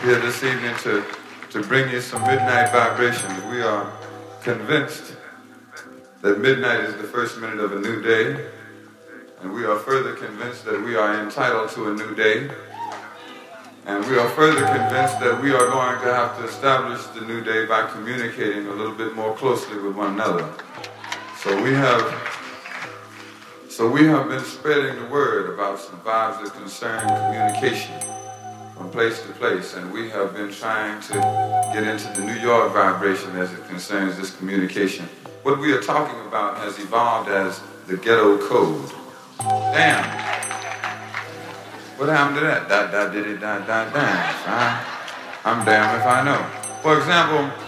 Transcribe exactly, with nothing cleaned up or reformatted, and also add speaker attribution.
Speaker 1: here this evening to, to bring you some midnight vibrations. We are convinced that midnight is the first minute of a new day, and we are further convinced that we are entitled to a new day, and we are further convinced that we are going to have to establish the new day by communicating a little bit more closely with one another. So we have So we have been spreading the word about some vibes that concern communication from place to place, and we have been trying to get into the New York vibration as it concerns this communication. What we are talking about has evolved as the ghetto code. Damn. What happened to that? Da da did it da da da. I'm damn if I know. For example,